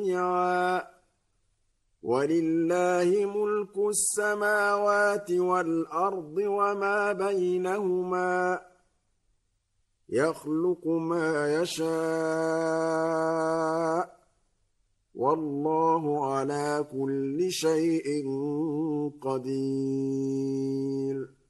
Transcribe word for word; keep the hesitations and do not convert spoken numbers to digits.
جميعا ولله ملك السماوات والأرض وما بينهما يخلق ما يشاء والله على كل شيء قدير